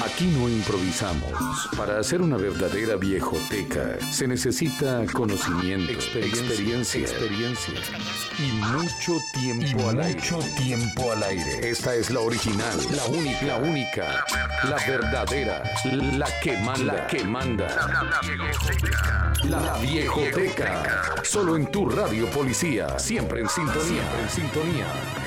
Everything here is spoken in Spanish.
Aquí no improvisamos. Para hacer una verdadera viejoteca se necesita conocimiento, experiencia y mucho tiempo al aire. Esta es la original, la única, la verdadera, la que manda. La viejoteca. Solo en tu radio policía, siempre en sintonía.